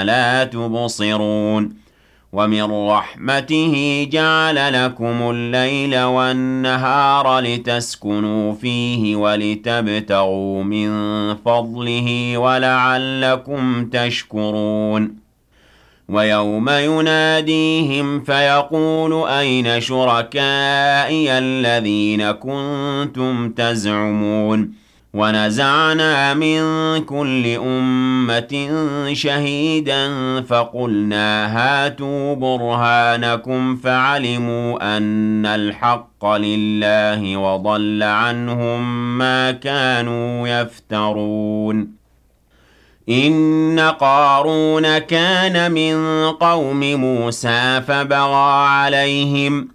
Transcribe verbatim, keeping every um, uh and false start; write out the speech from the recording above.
أفلا تبصرون ومن رحمته جعل لكم الليل والنهار لتسكنوا فيه ولتبتغوا من فضله ولعلكم تشكرون ويوم يناديهم فيقول أين شركائي الذين كنتم تزعمون ونزعنا من كل أمة شهيدا فقلنا هاتوا برهانكم فعلموا أن الحق لله وضل عنهم ما كانوا يفترون إن قارون كان من قوم موسى فبغى عليهم